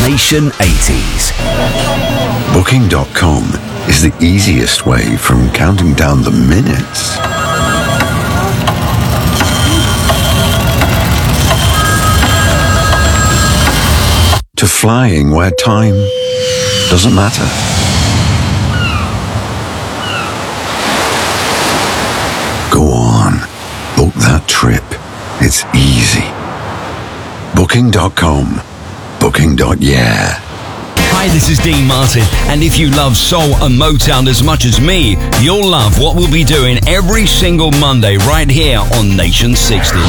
Nation 80s. Booking.com is the easiest way from counting down the minutes to flying where time doesn't matter. Go on, book that trip. It's easy. Booking.com. Booking.yeah. Hi, this is Dean Martin, and if you love soul and Motown as much as me, you'll love what we'll be doing every single Monday right here on Nation 60.